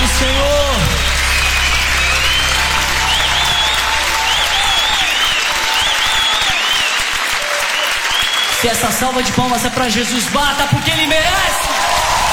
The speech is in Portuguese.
do Senhor. Se essa salva de palmas é pra Jesus, bata porque Ele merece.